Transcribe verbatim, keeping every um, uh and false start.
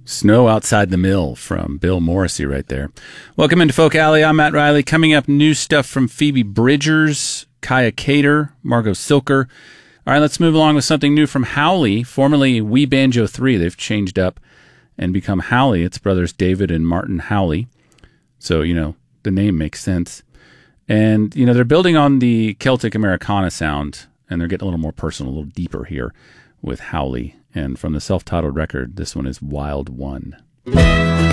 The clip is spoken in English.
Snow Outside the Mill from Bill Morrissey right there. Welcome into Folk Alley. I'm Matt Riley. Coming up, new stuff from Phoebe Bridgers, Kaya Cater, Margot Silker. All right, let's move along with something new from Howley, formerly We Banjo three. They've changed up and become Howley. It's brothers David and Martin Howley. So, you know, the name makes sense. And, you know, they're building on the Celtic Americana sound, and they're getting a little more personal, a little deeper here with Howley. And from the self-titled record, this one is Wild One.